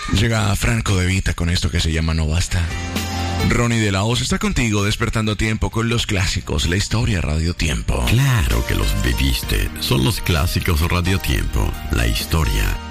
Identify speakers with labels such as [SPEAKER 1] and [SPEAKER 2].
[SPEAKER 1] Llega Franco De Vita con esto que se llama No Basta. Ronnie de la Hoz está contigo despertando tiempo con los clásicos, la historia Radio Tiempo.
[SPEAKER 2] Claro que los viviste. Son los clásicos Radio Tiempo, la historia